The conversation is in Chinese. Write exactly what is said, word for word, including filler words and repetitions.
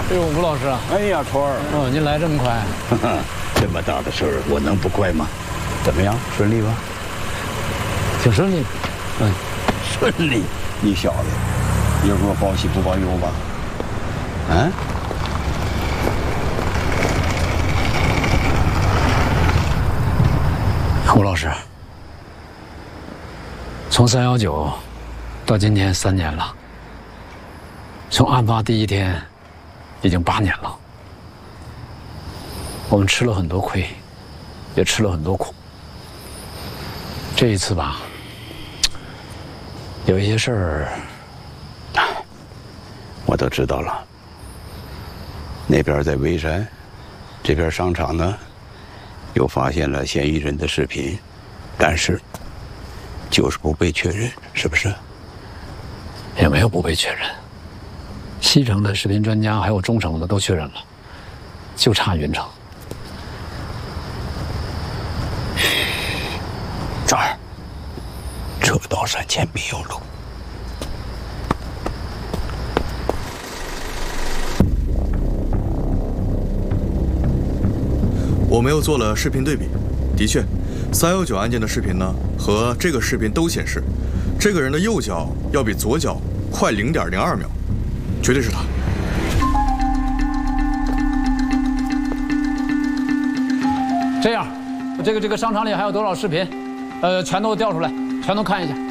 哎呦，吴老师啊！ 哎呀，川儿， 哦，您来这么快？ 这么大的事儿，我能不快吗？怎么样，顺利吧？ 挺顺利。 嗯，顺利。你小子，有时候报喜不报忧吧？啊？ 吴老师，从三幺九到今天三年了，从案发第一天已经八年了。我们吃了很多亏，也吃了很多苦。这一次吧，有一些事儿， 我都知道了。那边在微山，这边商场呢，又发现了嫌疑人的视频，但是就是不被确认，是不是？ 也没有不被确认。西城的视频专家还有中城的都确认了，就差云城。 这儿，车到山前必有路。 我们又做了视频对比，的确，三幺九案件的视频呢和这个视频都显示，这个人的右脚要比左脚快零点零二秒，绝对是他。 这样，这个这个商场里还有多少视频？呃，全都调出来，全都看一下。